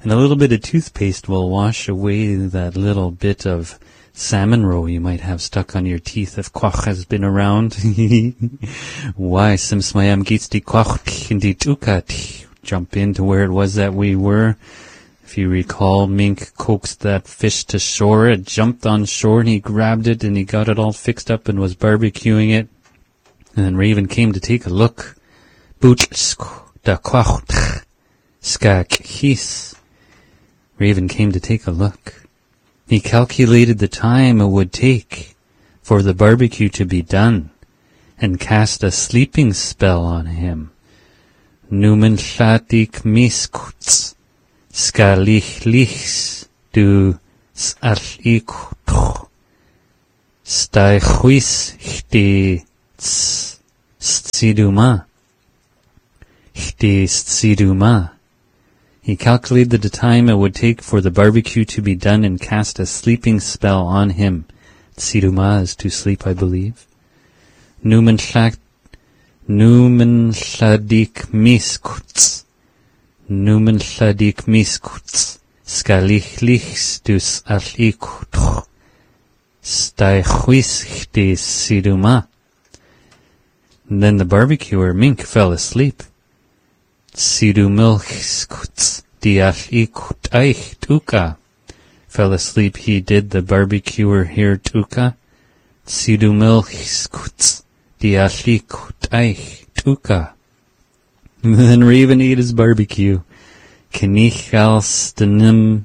And a little bit of toothpaste will wash away that little bit of salmon roe you might have stuck on your teeth if Quach has been around. Why, sims mayam gits di Quach in di tukat. Jump into where it was that we were. If you recall, Mink coaxed that fish to shore. It jumped on shore and he grabbed it and he got it all fixed up and was barbecuing it. And then Raven came to take a look. Da Quach skak his. Raven came to take a look. He calculated the time it would take for the barbecue to be done and cast a sleeping spell on him. Numen shatik miskuts, skalich lichs, du s'alikutch, staichuis chti s'iduma, chti s'iduma. He calculated the time it would take for the barbecue to be done and cast a sleeping spell on him. Tsiduma is to sleep, I believe. Numen shadik miskuts. Numen shadik miskuts. Skalich lichs dus alikutch. Staichuis chti siduma. Then the barbecuer, Mink, fell asleep. Sidu milchskuts dialikut eich tuka. Fell asleep, he did, the barbecuer here tuka. Sidu milchskuts dialikut eich tuka. Then Raven ate his barbecue. Kenichal stanim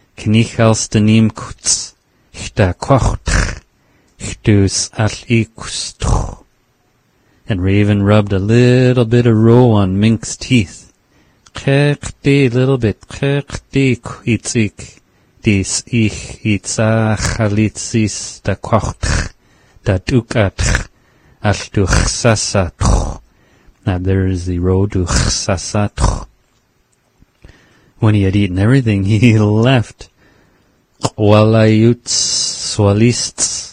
kuts. Chta kocht. Chtus alikustch. And Raven rubbed a little bit of roe on Mink's teeth. Chekti, little bit. Chekti, itzik. Dis ich itzachalitzis da kocht. Da dukatch. Al duchsasatch. Now there is the roe duchsasatch. When he had eaten everything, he left. Walayutz swalists.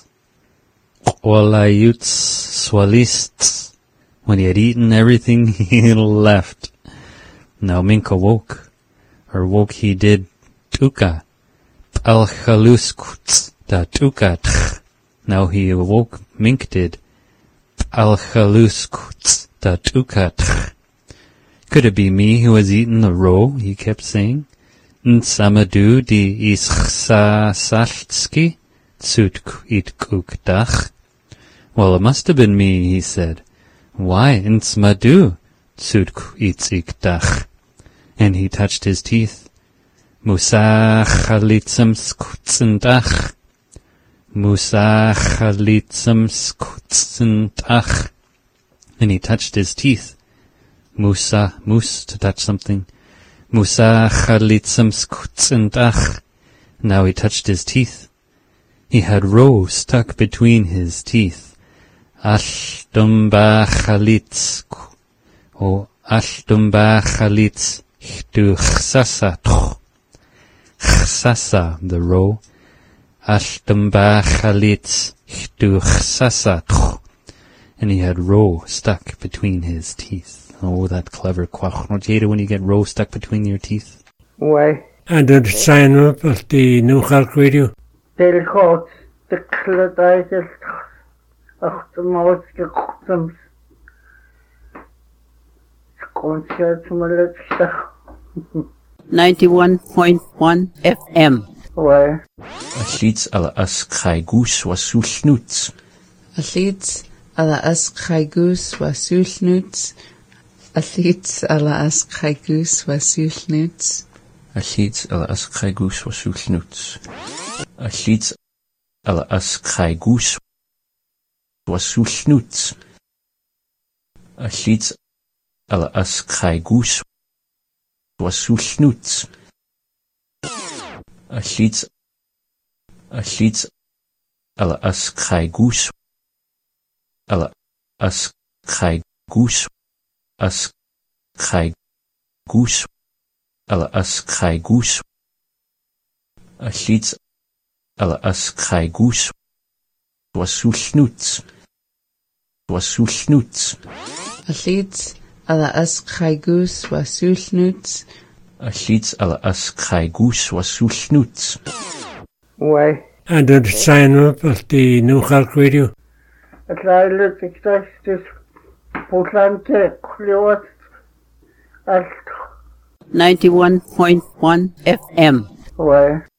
Walayutz swalists. When he had eaten everything, he left. Now Mink awoke. Or woke he did. Tuka. P'alchaluskuts. Da tukat. Now he awoke. Mink did. P'alchaluskuts. Da tukat. Could it be me who has eaten the roe? He kept saying. Nsamadu di ischsa saltski. Tsutk itkuk dach. Well, it must have been me, he said. Why, Ntsmadu, tsutk itzik dach. And he touched his teeth. Musa chalitzim skutzendach. Musa chalitzim skutzendach. And he touched his teeth. Musa, moose, to touch something. Musa chalitzim skutzendach. Now he touched his teeth. He had roe stuck between his teeth. Ashtumba chalitz. Oh, ashtumba chalitz. Chtu chsasa toch. Chsasa, the roe. Ashtumba chalitz. Chtu chsasa toch. And he had roe stuck between his teeth. Oh, that clever Quach. Don't you hate it when you get roe stuck between your teeth? Why? And did sign up at the New Halk Radio? They'll call the Cladizers. Ach, the mouse gekocht. Concert from a little 91.1 FM. Why? Allids ala as chaigus was sulnuts. Allids ala as chaigus was sulnuts. Allids ala as chaigus was sulnuts. Allids ala as chaigus was sulnuts. Allids ala as chaigus was sulnuts. Allids ala as chaigus was sulnuts. Allids ala as chaigus ala as chaigus as chaigus ala as chaigus. Allids ala as chaigus was sulnuts. Was sulnuts. Allids ala as chaigus was sulnuts. Allits alla askhaigus wasullnuts. Wai. And the sign up at the New York Radio. At laile tiktastis putlante kliot alt 91.1 FM. wai.